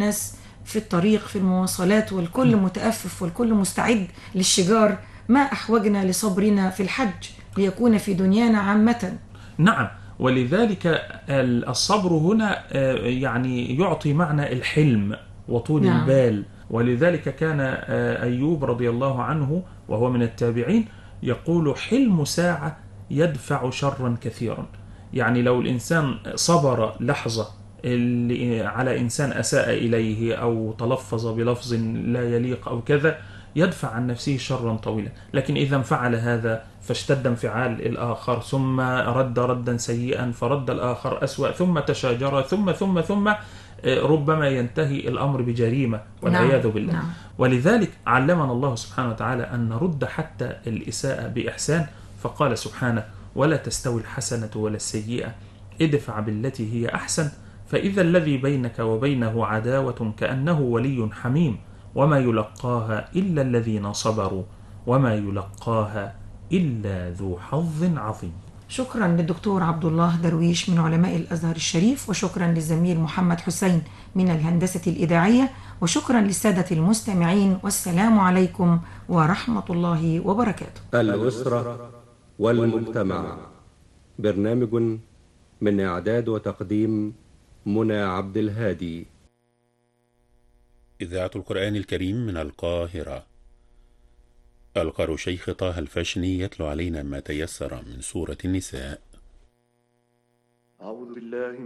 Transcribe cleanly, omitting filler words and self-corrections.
الناس في الطريق في المواصلات، والكل متأفف والكل مستعد للشجار، ما أحوجنا لصبرنا في الحج ليكون في دنيانا عامة. نعم، ولذلك الصبر هنا يعني يعطي معنى الحلم وطول نعم. البال. ولذلك كان أيوب رضي الله عنه وهو من التابعين يقول: حلم ساعة يدفع شرا كثيرا. يعني لو الإنسان صبر لحظة على إنسان أساء إليه أو تلفظ بلفظ لا يليق أو كذا، يدفع عن نفسه شرا طويلا. لكن إذا انفعل هذا فاشتد انفعال الآخر، ثم رد ردا سيئا فرد الآخر أسوأ، ثم تشاجر، ثم ربما ينتهي الأمر بجريمة نعم. والعياذ بالله. نعم. ولذلك علمنا الله سبحانه وتعالى أن نرد حتى الإساءة بإحسان، فقال سبحانه: ولا تستوي الحسنة ولا السيئة ادفع بالتي هي أحسن فإذا الذي بينك وبينه عداوة كأنه ولي حميم وما يلقاها إلا الذين صبروا وما يلقاها إلا ذو حظ عظيم. شكرا للدكتور عبد الله درويش من علماء الأزهر الشريف، وشكرا للزميل محمد حسين من الهندسة الإذاعية، وشكرا للسادة المستمعين، والسلام عليكم ورحمة الله وبركاته. الأسرة والمجتمع، برنامج من إعداد وتقديم منى عبد الهادي. إذاعة القرآن الكريم من القاهرة. القارئ شيخ طه الفاشني يتلو علينا ما تيسر من سورة النساء. أعوذ بالله